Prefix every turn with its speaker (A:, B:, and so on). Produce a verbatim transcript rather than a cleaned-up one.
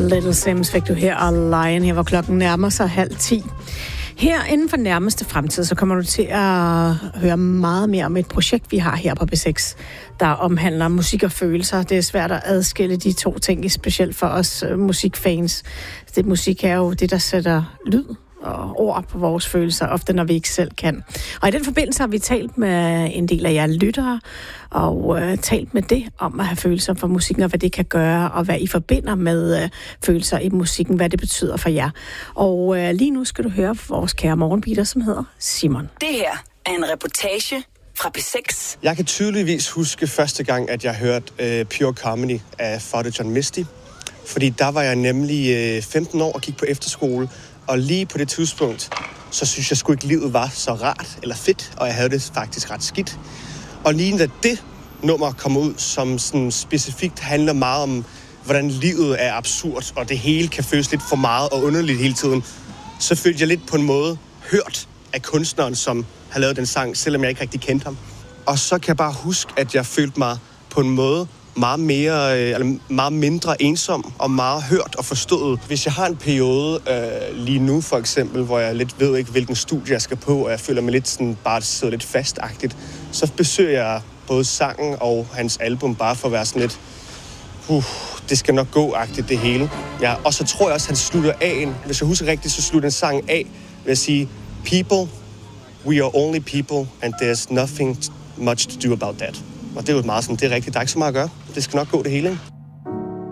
A: Little Sims fik du her, og Lion her, hvor klokken nærmer sig halv ti. Her inden for nærmeste fremtid, så kommer du til at høre meget mere om et projekt, vi har her på B seks, der omhandler musik og følelser. Det er svært at adskille de to ting, specielt for os musikfans. Det musik er jo det, der sætter lyd og ord på vores følelser, ofte når vi ikke selv kan. Og i den forbindelse har vi talt med en del af jer lyttere, og øh, talt med det om at have følelser for musikken, og hvad det kan gøre, og hvad I forbinder med øh, følelser i musikken, hvad det betyder for jer. Og øh, lige nu skal du høre vores kære morgenbeater, som hedder Simon.
B: Det her er en reportage fra B seks.
C: Jeg kan tydeligvis huske første gang, at jeg hørte øh, Pure Comedy af Father John Misty, fordi der var jeg nemlig øh, femten år og gik på efterskole. Og lige på det tidspunkt, så synes jeg sgu ikke, livet var så rart eller fedt, og jeg havde det faktisk ret skidt. Og lige da det nummer kom ud, som sådan specifikt handler meget om, hvordan livet er absurd, og det hele kan føles lidt for meget og underligt hele tiden, så følte jeg lidt på en måde hørt af kunstneren, som har lavet den sang, selvom jeg ikke rigtig kendte ham. Og så kan jeg bare huske, at jeg følte mig på en måde meget mere, eller meget mindre ensom og meget hørt og forstået. Hvis jeg har en periode øh, lige nu for eksempel, hvor jeg lidt ved ikke, hvilken studie jeg skal på, og jeg føler mig lidt sådan, bare sidder lidt fastagtigt, så besøger jeg både sangen og hans album bare for at være sådan lidt, uh, det skal nok gå-agtigt det hele. Ja, og så tror jeg også, han slutter af, hvis jeg husker rigtigt, så slutter en sang af ved at sige, people, we are only people, and there's nothing much to do about that. Og det er jo meget sådan, det er rigtigt, der er ikke så meget at gøre. Det skal nok gå det hele, ikke?